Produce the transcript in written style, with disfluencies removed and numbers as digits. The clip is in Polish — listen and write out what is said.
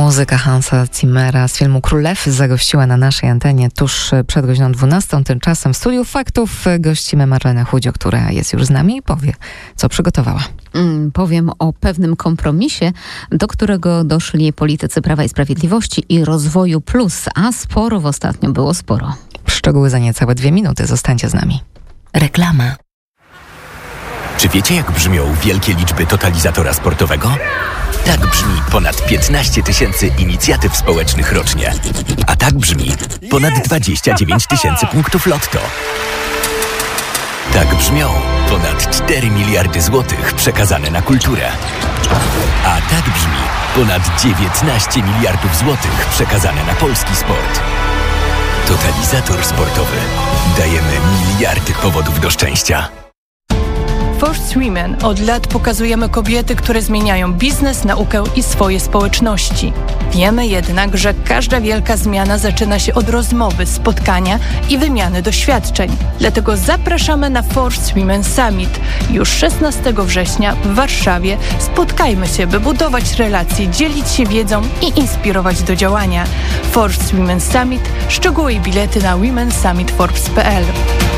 Muzyka Hansa Zimmera z filmu Królew zagościła na naszej antenie tuż przed godziną 12. Tymczasem w Studiu Faktów gościmy Marlenę Chudzio, która jest już z nami i powie, co przygotowała. Powiem o pewnym kompromisie, do którego doszli politycy Prawa i Sprawiedliwości i Rozwoju Plus, a sporów ostatnio było sporo. Szczegóły za niecałe 2 minuty. Zostańcie z nami. Reklama. Czy wiecie, jak brzmią wielkie liczby totalizatora sportowego? Tak brzmi ponad 15 000 inicjatyw społecznych rocznie. A tak brzmi ponad 29 000 punktów lotto. Tak brzmią ponad 4 miliardy złotych przekazane na kulturę. A tak brzmi ponad 19 miliardów złotych przekazane na polski sport. Totalizator sportowy. Dajemy miliardy powodów do szczęścia. First Women od lat pokazujemy kobiety, które zmieniają biznes, naukę i swoje społeczności. Wiemy jednak, że każda wielka zmiana zaczyna się od rozmowy, spotkania i wymiany doświadczeń. Dlatego zapraszamy na First Women Summit. Już 16 września w Warszawie spotkajmy się, by budować relacje, dzielić się wiedzą i inspirować do działania. First Women Summit. Szczegóły i bilety na womensummitforbes.pl.